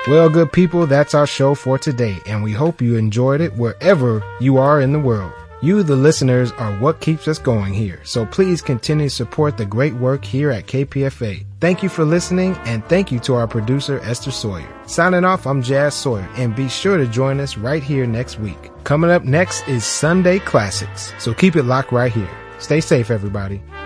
Well, good people, that's our show for today, and we hope you enjoyed it wherever you are in the world. You, the listeners, are what keeps us going here, so please continue to support the great work here at KPFA. Thank you for listening, and thank you to our producer, Esther Sawyer. Signing off, I'm Jazz Sawyer, and be sure to join us right here next week. Coming up next is Sunday Classics, so keep it locked right here. Stay safe, everybody.